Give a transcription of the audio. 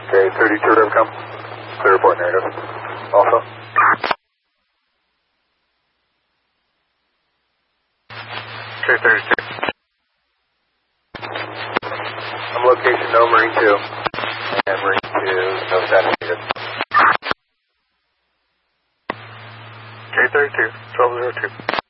Okay, 32 Rivcom. Clear report narrative. Also. Okay, 32. I'm location no Marine 2. And Marine 2, no status needed. Okay, 32, 1202.